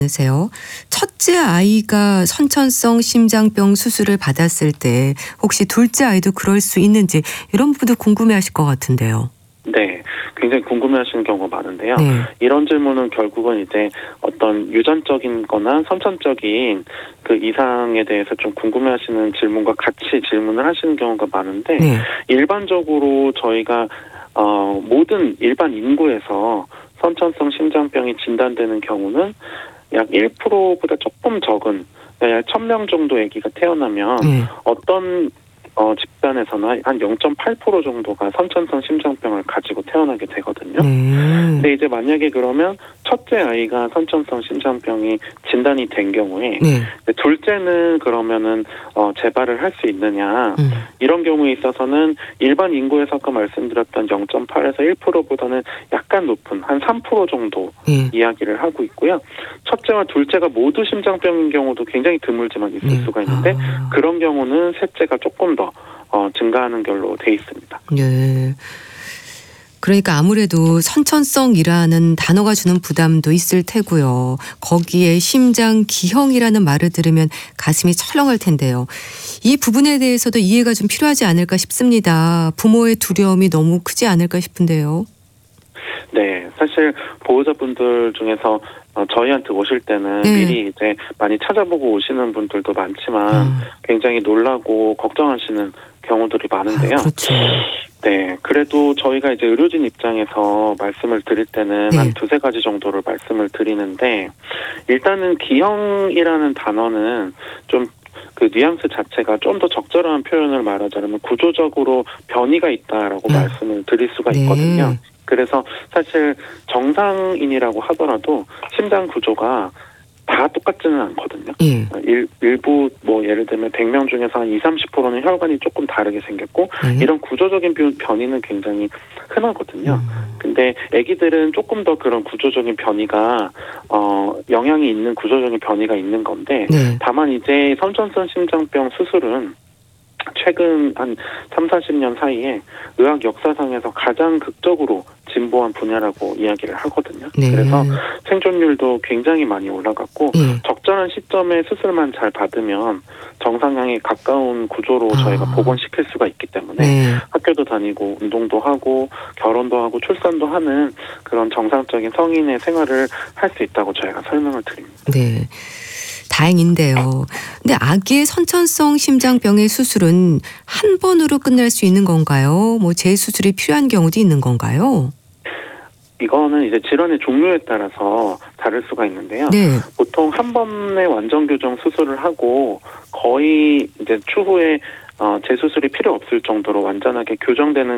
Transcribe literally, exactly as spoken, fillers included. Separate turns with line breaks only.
세요. 첫째 아이가 선천성 심장병 수술을 받았을 때 혹시 둘째 아이도 그럴 수 있는지 이런 부분도 궁금해하실 것 같은데요.
네, 굉장히 궁금해하시는 경우가 많은데요.
네.
이런 질문은 결국은 이제 어떤 유전적인거나 선천적인 그 이상에 대해서 좀 궁금해하시는 질문과 같이 질문을 하시는 경우가 많은데
네.
일반적으로 저희가 어, 모든 일반 인구에서 선천성 심장병이 진단되는 경우는 약 일 퍼센트보다 조금 적은 약 천 명 정도 아기가 태어나면
네.
어떤 어, 집단에서나 한 영 점 팔 퍼센트 정도가 선천성 심장병을 가지고 태어나게 되거든요.
네.
근데 이제 만약에 그러면 첫째 아이가 선천성 심장병이 진단이 된 경우에
네.
둘째는 그러면은 어, 재발을 할 수 있느냐
음.
이런 경우에 있어서는 일반 인구에서 아까 말씀드렸던 영 점 팔에서 일 퍼센트보다는 약간 높은 한 삼 퍼센트 정도
네.
이야기를 하고 있고요. 첫째와 둘째가 모두 심장병인 경우도 굉장히 드물지만 있을
네.
수가 있는데
아.
그런 경우는 셋째가 조금 더 어, 증가하는 걸로 돼 있습니다.
네. 그러니까 아무래도 선천성이라는 단어가 주는 부담도 있을 테고요. 거기에 심장 기형이라는 말을 들으면 가슴이 철렁할 텐데요. 이 부분에 대해서도 이해가 좀 필요하지 않을까 싶습니다. 부모의 두려움이 너무 크지 않을까 싶은데요.
네, 사실 보호자분들 중에서 어, 저희한테 오실 때는
네.
미리 이제 많이 찾아보고 오시는 분들도 많지만
음.
굉장히 놀라고 걱정하시는 경우들이 많은데요.
아, 그렇죠.
네, 그래도 저희가 이제 의료진 입장에서 말씀을 드릴 때는
네.
한 두세 가지 정도를 말씀을 드리는데 일단은 기형이라는 단어는 좀 그 뉘앙스 자체가 좀 더 적절한 표현을 말하자면 구조적으로 변이가 있다라고
음.
말씀을 드릴 수가
네.
있거든요. 그래서 사실 정상인이라고 하더라도 심장 구조가 다 똑같지는 않거든요.
예.
일, 일부 뭐 예를 들면 백 명 중에서 한 이십, 삼십 퍼센트는 혈관이 조금 다르게 생겼고
네.
이런 구조적인 변- 변이는 굉장히 흔하거든요.
음.
근데 아기들은 조금 더 그런 구조적인 변이가 어, 영향이 있는 구조적인 변이가 있는 건데
네.
다만 이제 선천성 심장병 수술은 최근 한 삼, 사십 년 사이에 의학 역사상에서 가장 극적으로 진보한 분야라고 이야기를 하거든요.
네.
그래서 생존율도 굉장히 많이 올라갔고
예.
적절한 시점에 수술만 잘 받으면 정상향에 가까운 구조로
아.
저희가 복원시킬 수가 있기 때문에
네.
학교도 다니고 운동도 하고 결혼도 하고 출산도 하는 그런 정상적인 성인의 생활을 할 수 있다고 저희가 설명을 드립니다.
네. 다행인데요. 근데 아기의 선천성 심장병의 수술은 한 번으로 끝날 수 있는 건가요? 뭐 재수술이 필요한 경우도 있는 건가요?
이거는 이제 질환의 종류에 따라서 다를 수가 있는데요.
네.
보통 한 번의 완전 교정 수술을 하고 거의 이제 추후에 어, 재수술이 필요 없을 정도로 완전하게 교정되는